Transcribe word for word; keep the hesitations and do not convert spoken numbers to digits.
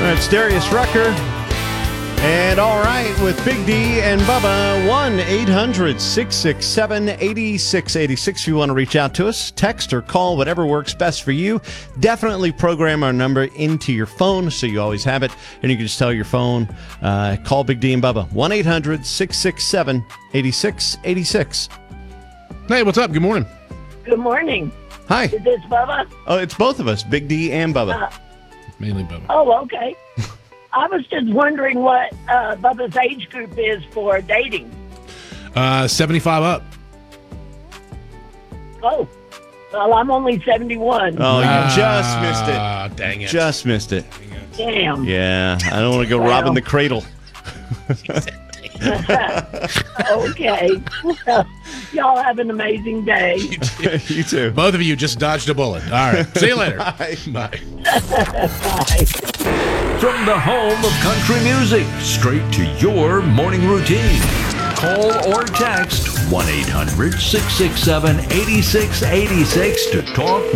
It's Darius Rucker. And all right, with Big D and Bubba, one eight hundred six six seven eight six eight six. If you want to reach out to us, text or call, whatever works best for you. Definitely program our number into your phone so you always have it. And you can just tell your phone, uh, call Big D and Bubba, one eight hundred six six seven eight six eight six. Hey, what's up? Good morning. Good morning. Hi. Is this Bubba? Oh, it's both of us, Big D and Bubba. Uh, Mainly Bubba. oh, okay. I was just wondering what uh, Bubba's age group is for dating. Uh, seventy-five up. Oh, well, I'm only seventy-one. Oh, you Ah, just missed it. Dang it. Just missed it. Damn. Yeah, I don't want to go Well. robbing the cradle. Okay. Well, y'all have an amazing day. You too. Both of you just dodged a bullet. All right. See you later. Bye. Bye. Bye. From the home of country music, straight to your morning routine. Call or text one eight hundred six six seven eight six eight six to talk